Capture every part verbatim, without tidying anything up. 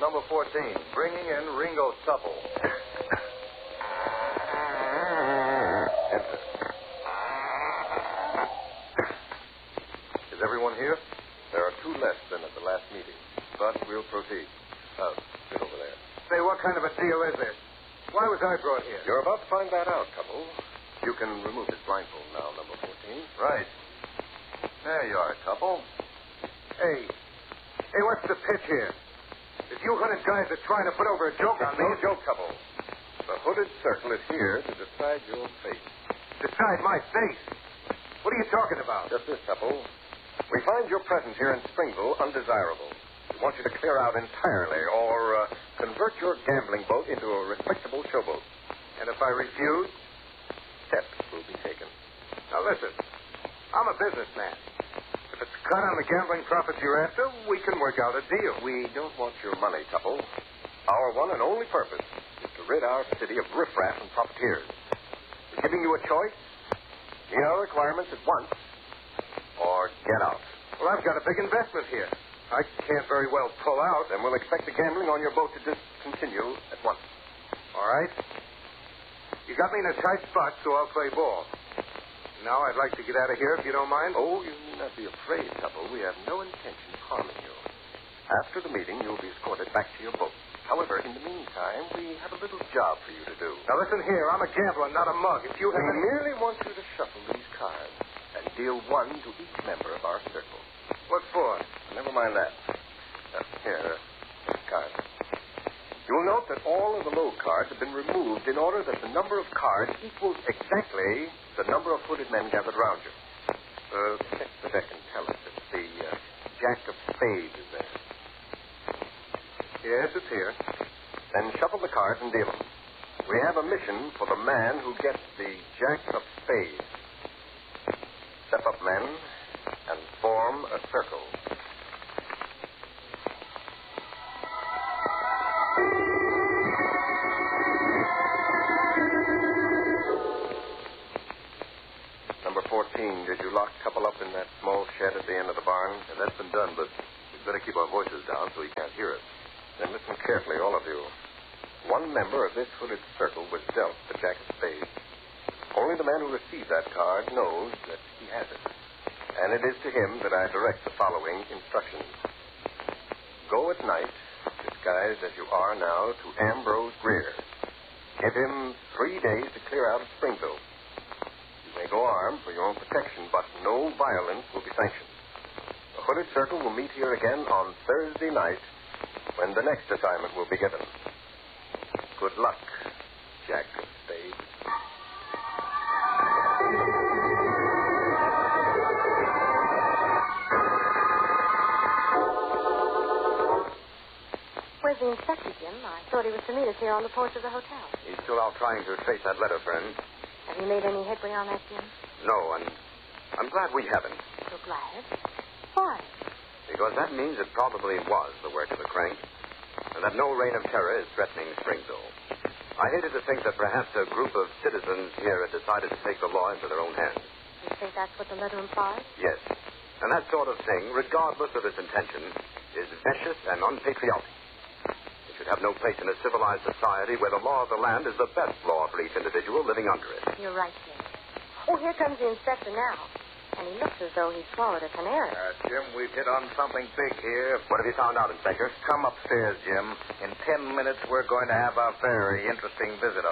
number fourteen, bringing in Ringo Supple. Enter. Is everyone here? There are two less than at the last meeting, but we'll proceed. Oh, sit over there. Say, what kind of a deal is this? Why was I brought here? You're about to find that out, couple. You can remove this blindfold now, number fourteen. Right. There you are, couple. Hey. Hey, what's the pitch here? If you hooded guys are trying to put over a joke on It's me... no joke, couple. The hooded circle is here to decide your fate. Decide my fate? What are you talking about? Just this, couple. We find your presence here in Springville undesirable. We want you to clear out entirely or uh, convert your gambling boat into a respectable showboat. And if I refuse? Steps will be taken. Now, listen. I'm a businessman. If it's cut on the gambling profits you're after, we can work out a deal. We don't want your money, couple. Our one and only purpose is to rid our city of riffraff and profiteers. We're giving you a choice. Meet our requirements at once, or get out. Well, I've got a big investment here. I can't very well pull out. Then we'll expect the gambling on your boat to discontinue at once. All right. You got me in a tight spot, so I'll play ball. Now I'd like to get out of here, if you don't mind. Oh, you need not be afraid, couple. We have no intention of harming you. After the meeting, you'll be escorted back to your boat. However, in the meantime, we have a little job for you to do. Now, listen here. I'm a gambler, not a mug. If you We have... merely want you to shuffle these cards and deal one to each member of our circle. What for? Never mind that. Uh, here, uh, this card. You'll note that all of the low cards have been removed in order that the number of cards equals exactly the number of hooded men gathered around you. Uh, check the deck and tell us if the uh, Jack of Spades is there. Yes, it's here. Then shuffle the cards and deal them. We have a mission for the man who gets the Jack of Spades. Step up, men, and form a circle. Number fourteen, did you lock couple up in that small shed at the end of the barn? Yeah, that's been done, but we'd better keep our voices down so he can't hear us. Then listen carefully, all of you. One member of this hooded circle was dealt the Jack of Spades. Only the man who received that card knows that he has it. And it is to him that I direct the following instructions. Go at night, disguised as you are now, to Ambrose Greer. Give him three days to clear out of Springville. You may go armed for your own protection, but no violence will be sanctioned. The hooded circle will meet here again on Thursday night, when the next assignment will be given. Good luck, Jack of Spades. Where's the inspector, Jim? I thought he was to meet us here on the porch of the hotel. He's still out trying to trace that letter, friend. Have you made any headway on that, Jim? No, and I'm glad we haven't. You're glad? Why? Because that means it probably was the work of the crank, and that no reign of terror is threatening Springville. I hated to think that perhaps a group of citizens here had decided to take the law into their own hands. You think that's what the letter implies? Yes. And that sort of thing, regardless of its intention, is vicious and unpatriotic. It should have no place in a civilized society where the law of the land is the best law for each individual living under it. You're right, Jim. Oh, here comes the inspector now. And he looks as though he swallowed a canary. Uh, Jim, we've hit on something big here. What have you found out, Inspector? Come upstairs, Jim. In ten minutes, we're going to have a very interesting visitor.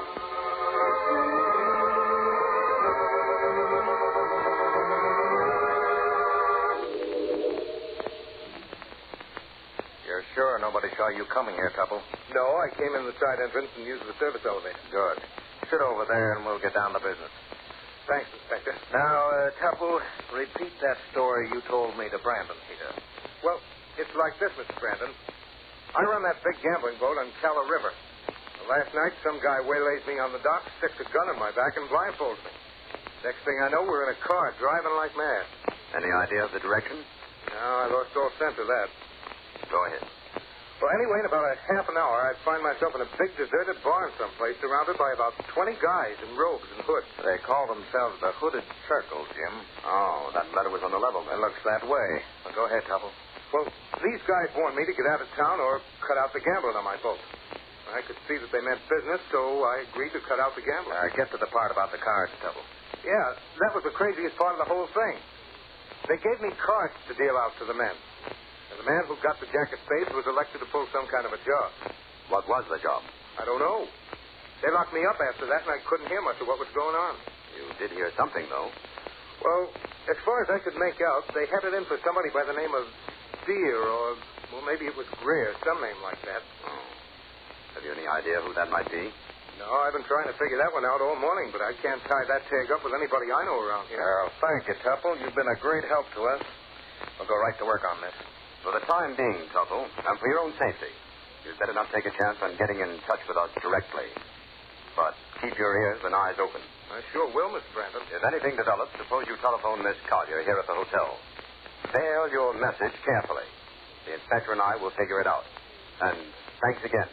You're sure nobody saw you coming here, couple? No, I came in the side entrance and used the service elevator. Good. Sit over there and we'll get down to business. Thanks, Inspector. Now, uh, Tupple, repeat that story you told me to Brandon here. Well, it's like this, Mister Brandon. I run that big gambling boat on Calla River. Last night, some guy waylays me on the dock, sticks a gun in my back, and blindfolds me. Next thing I know, we're in a car driving like mad. Any idea of the direction? No, I lost all sense of that. Go ahead. Well, anyway, in about a half an hour, I'd find myself in a big deserted barn someplace surrounded by about twenty guys in robes and hoods. They call themselves the Hooded Circle, Jim. Oh, that letter was on the level. It looks that way. Well, go ahead, Tupple. Well, these guys warned me to get out of town or cut out the gambling on my boat. I could see that they meant business, so I agreed to cut out the gambling. Uh, get to the part about the cards, Tubble. Yeah, that was the craziest part of the whole thing. They gave me cards to deal out to the men. And the man who got the jack of spades was elected to pull some kind of a job. What was the job? I don't know. They locked me up after that, and I couldn't hear much of what was going on. You did hear something, though. Well, as far as I could make out, they had it in for somebody by the name of Deere, or, well, maybe it was Greer, some name like that. Oh. Have you any idea who that might be? No, I've been trying to figure that one out all morning, but I can't tie that tag up with anybody I know around here. Well, thank you, Tupple. You've been a great help to us. We'll go right to work on this. For the time being, Tupple, and for your own safety, you'd better not take a chance on getting in touch with us directly. But keep your ears and eyes open. I sure will, Mister Brandon. If anything develops, suppose you telephone Miss Collier here at the hotel. Mail your message carefully. The inspector and I will figure it out. And thanks again.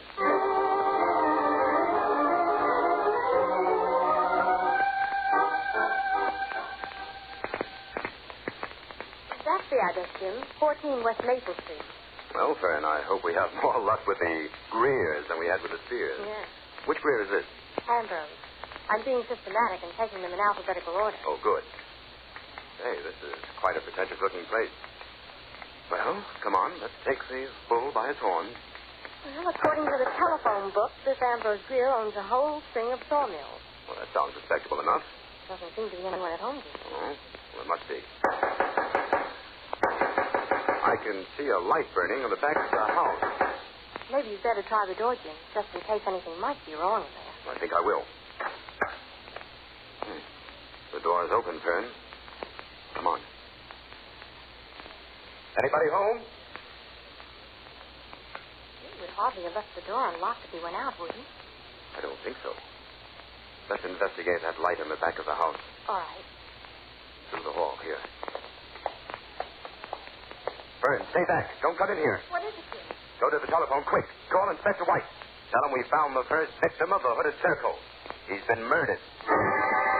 That's the address, Jim. fourteen West Maple Street. Well, Fern, I hope we have more luck with the Greers than we had with the Spears. Yes. Which Greer is this? Ambrose. I'm being systematic and taking them in alphabetical order. Oh, good. Hey, this is quite a pretentious-looking place. Well, come on, let's take the bull by its horns. Well, according to the telephone book, this Ambrose Greer owns a whole string of sawmills. Well, that sounds respectable enough. Doesn't seem to be anyone at home, Jim. Oh, well, it must be. I can see a light burning on the back of the house. Maybe you'd better try the door, Jim, just in case anything might be wrong in there. I think I will. Hmm. The door is open, Fern. Come on. Anybody home? You would hardly have left the door unlocked if he went out, would you? I don't think so. Let's investigate that light in the back of the house. All right. Through the hall, here. Fern, stay back. Don't come in here. What is it, Jim? Go to the telephone, quick. Call Inspector White. Tell him we found the first victim of the Hooded Circle. He's been murdered.